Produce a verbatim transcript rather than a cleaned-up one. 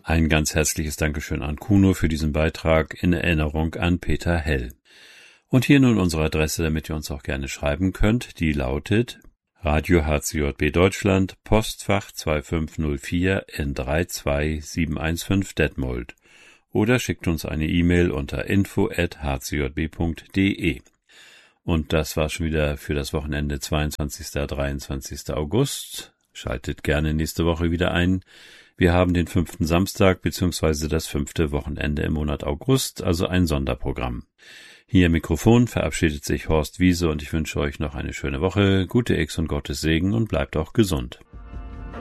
Ein ganz herzliches Dankeschön an Kuno für diesen Beitrag in Erinnerung an Peter Hell. Und hier nun unsere Adresse, damit ihr uns auch gerne schreiben könnt. Die lautet Radio H C J B Deutschland, Postfach zwei fünf null vier N drei zwei sieben eins fünf Detmold. Oder schickt uns eine E-Mail unter info at h c j b punkt d e. Und das war schon wieder für das Wochenende zweiundzwanzigsten und dreiundzwanzigsten August. Schaltet gerne nächste Woche wieder ein. Wir haben den fünften Samstag bzw. das fünfte Wochenende im Monat August, also ein Sonderprogramm. Hier im Mikrofon verabschiedet sich Horst Wiese und ich wünsche euch noch eine schöne Woche, gute X und Gottes Segen und bleibt auch gesund.